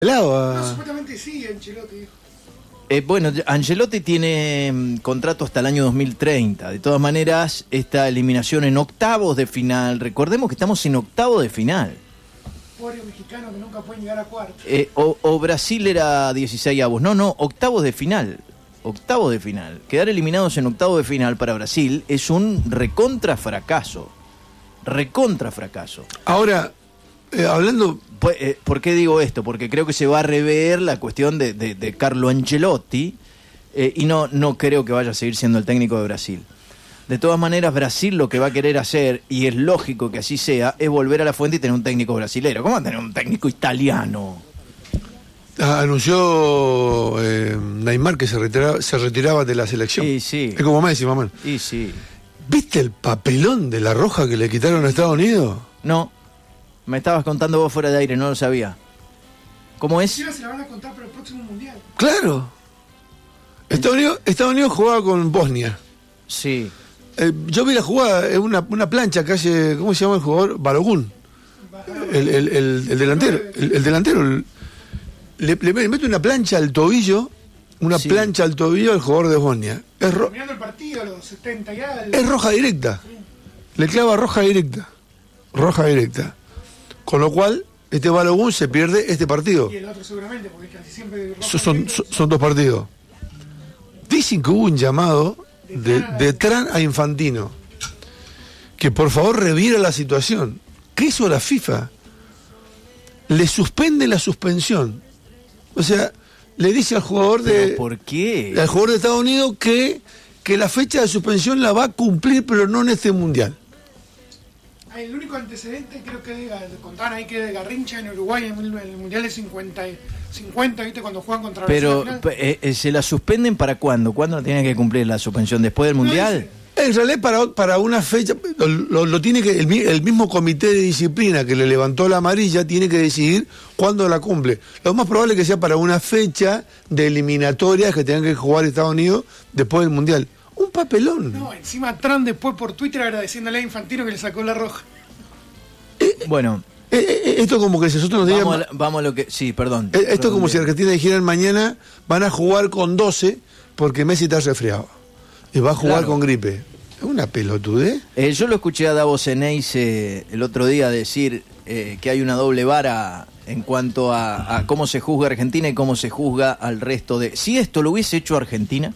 No, supuestamente sí, Ancelotti dijo. Bueno, Ancelotti tiene contrato hasta el año 2030. De todas maneras, esta eliminación en octavos de final, recordemos que estamos en octavos de final. Pobre mexicano que nunca pueden llegar a cuartos. O Brasil era 16avos. No, octavos de final. Octavos de final. Quedar eliminados en octavos de final para Brasil es un recontra fracaso. Recontra fracaso. Ahora, hablando... ¿Por qué digo esto? Porque creo que se va a rever la cuestión de Carlo Ancelotti y no creo que vaya a seguir siendo el técnico de Brasil. De todas maneras, Brasil lo que va a querer hacer, y es lógico que así sea, es volver a la fuente y tener un técnico brasilero. ¿Cómo va a tener un técnico italiano? Anunció Neymar que se retiraba de la selección. Sí. Es como Messi, mamá. Sí. ¿Viste el papelón de la Roja que le quitaron a Estados Unidos? No. Me estabas contando vos fuera de aire, no lo sabía. ¿Cómo es? Se la van a contar para el próximo mundial. Claro. Estados Unidos jugaba con Bosnia. Sí. Yo vi la jugada, es una plancha que hace, ¿cómo se llama el jugador? Balogun. El delantero. El delantero. Le mete una plancha al tobillo. Plancha al tobillo al jugador de Bosnia. Terminando el partido a los 70 ya. Es roja directa. Sí. Le clava roja directa. Roja directa. Con lo cual, este Balogun se pierde este partido. Y el otro seguramente, porque casi siempre... Son dos partidos. Dicen que hubo un llamado de Tran a Infantino. Que por favor reviera la situación. ¿Qué hizo la FIFA? Le suspende la suspensión. O sea, le dice al jugador ¿Por qué? Al jugador de Estados Unidos que la fecha de suspensión la va a cumplir, pero no en este mundial. El único antecedente creo que contaban ahí que de Garrincha en Uruguay en el mundial de 50, ¿viste? Cuando juegan contra Brasil. Pero ¿se la suspenden para cuándo? ¿Cuándo la tienen que cumplir la suspensión? ¿Después del mundial? En realidad para una fecha lo tiene que el mismo comité de disciplina que le levantó la amarilla tiene que decidir cuándo la cumple. Lo más probable es que sea para una fecha de eliminatorias que tengan que jugar Estados Unidos después del mundial. Un papelón. No, encima Trump después por Twitter agradeciéndole a Infantino que le sacó la roja. Bueno. Esto como que si nosotros nos digan... Vamos a lo que... Sí, perdón. Esto es como si Argentina dijeran mañana van a jugar con 12 porque Messi está resfriado. Y va a jugar con gripe. Es una pelotudez. Yo lo escuché a Davos Eneise el otro día decir que hay una doble vara en cuanto a cómo se juzga Argentina y cómo se juzga al resto de... Si esto lo hubiese hecho Argentina...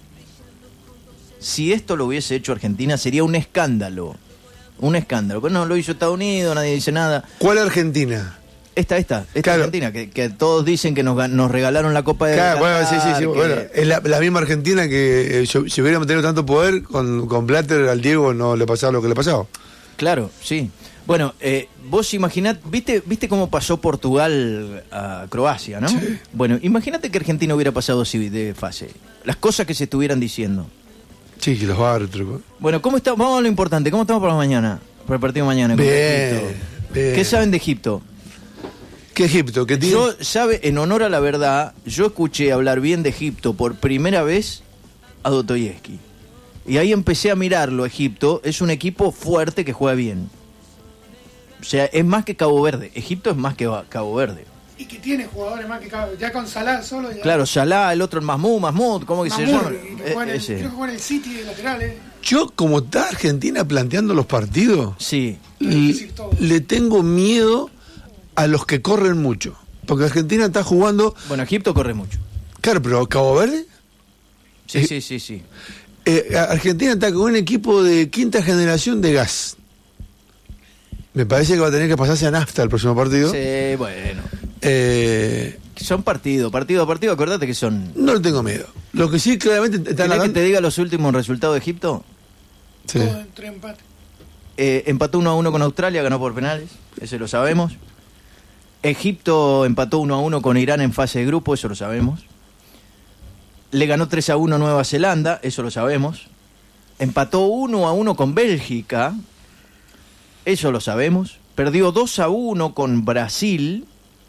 sería un escándalo. Un escándalo. Pero no lo hizo Estados Unidos, nadie dice nada. ¿Cuál Argentina? Esta claro. Argentina, que todos dicen que nos regalaron la Copa de Qatar. Bueno, sí. Bueno, es la misma Argentina que si hubiéramos tenido tanto poder, con Blatter al Diego no le pasaba lo que le pasaba. Claro, sí. Bueno, vos imaginate, ¿viste cómo pasó Portugal a Croacia, no? Sí. Bueno, imagínate que Argentina hubiera pasado así de fase. Las cosas que se estuvieran diciendo. Sí, que los árbitros. Bueno, ¿cómo está? Vamos a lo importante. ¿Cómo estamos para mañana? Para el partido de mañana. Bien. ¿Qué saben de Egipto? ¿Qué Egipto? ¿Qué tiene? En honor a la verdad, yo escuché hablar bien de Egipto por primera vez a Dostoyevsky. Y ahí empecé a mirarlo, Egipto. Es un equipo fuerte que juega bien. O sea, es más que Cabo Verde. Egipto es más que Cabo Verde. Y que tiene jugadores más que ya con Salah solo. Ya... Claro, Salah, el otro el Mahmoud, ¿cómo que se llama? Creo que juega en el City de lateral, Yo, como está Argentina planteando los partidos, sí, le tengo miedo a los que corren mucho. Porque Argentina está jugando... Bueno, Egipto corre mucho. Claro, pero ¿Cabo Verde? Sí. Argentina está con un equipo de quinta generación de gas. Me parece que va a tener que pasarse a nafta el próximo partido. Sí, bueno. Son partido a partido, acordate que son... No le tengo miedo. Lo que sí, claramente... ¿Querés que te diga los últimos resultados de Egipto? Sí. Todo entre empate. Empató 1-1 con Australia, ganó por penales, ese lo sabemos. Egipto empató 1-1 con Irán en fase de grupo, eso lo sabemos. Le ganó 3-1 Nueva Zelanda, eso lo sabemos. Empató 1-1 con Bélgica, eso lo sabemos. Perdió 2-1 con Brasil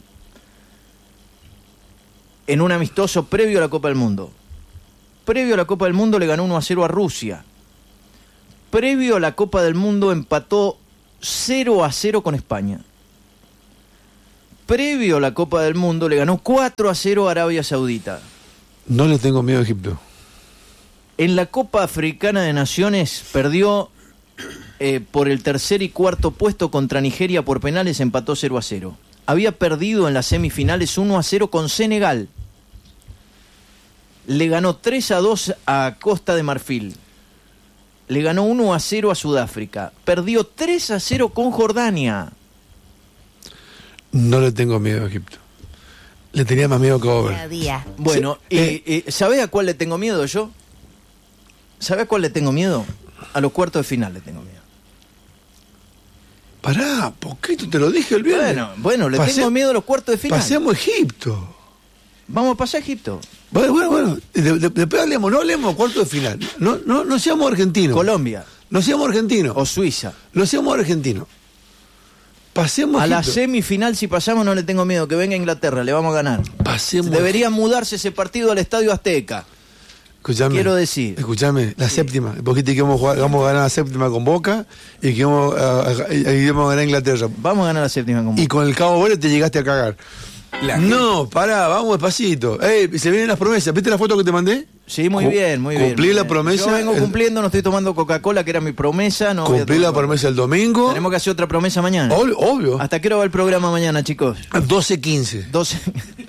en un amistoso previo a la Copa del Mundo. Previo a la Copa del Mundo le ganó 1-0 a Rusia. Previo a la Copa del Mundo empató 0-0 con España. previo a la Copa del Mundo, le ganó 4-0 a Arabia Saudita. No le tengo miedo a Egipto. En la Copa Africana de Naciones perdió por el tercer y cuarto puesto contra Nigeria por penales, empató 0-0. Había perdido en las semifinales 1-0 con Senegal. Le ganó 3-2 a Costa de Marfil. Le ganó 1-0 a Sudáfrica. Perdió 3-0 con Jordania. No le tengo miedo a Egipto. Le tenía más miedo que Over. Bueno, ¿sabés a cuál le tengo miedo yo? ¿Sabés a cuál le tengo miedo? A los cuartos de final le tengo miedo. Pará, poquito te lo dije el viernes. Bueno, le tengo miedo a los cuartos de final. Pasemos a Egipto. Vamos a pasar a Egipto. Bueno. Después hablemos, no hablemos cuartos de final. No seamos argentinos. Colombia. No seamos argentinos. O Suiza. No seamos argentinos. Pasemos a Egipto. La semifinal, si pasamos, no le tengo miedo. Que venga Inglaterra, le vamos a ganar. Pasemos. Debería mudarse ese partido al Estadio Azteca. Escuchame, quiero decir. Escuchame, la séptima. Porque que vamos a ganar la séptima con Boca y que vamos a ganar Inglaterra. Vamos a ganar la séptima con Boca. Y con el Cabo Verde te llegaste a cagar. No, pará, vamos despacito. Se vienen las promesas. ¿Viste la foto que te mandé? Sí, muy bien. Cumplí la promesa. Yo vengo cumpliendo, no estoy tomando Coca-Cola, que era mi promesa. No cumplí la promesa el domingo. Tenemos que hacer otra promesa mañana. Obvio. ¿Hasta qué hora va el programa mañana, chicos? 12:15. 12.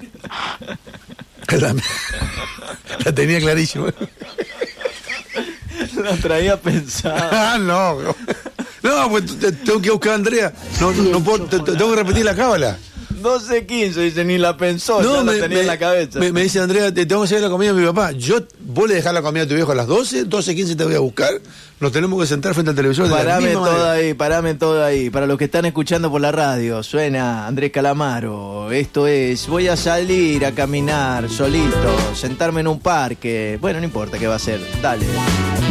La tenía clarísima. La traía pensada. No, pues tengo que buscar a Andrea. No puedo, tengo que repetir la cábala. 12:15, dice, ni la pensó, ya la tenía en la cabeza. Me dice Andrea, te tengo que hacer la comida a mi papá. Vos le dejás la comida a tu viejo a las 12:15 te voy a buscar. Nos tenemos que sentar frente al televisor. Parame todo ahí. Para los que están escuchando por la radio, suena Andrés Calamaro. Esto es, voy a salir a caminar solito, sentarme en un parque. Bueno, no importa qué va a ser, dale.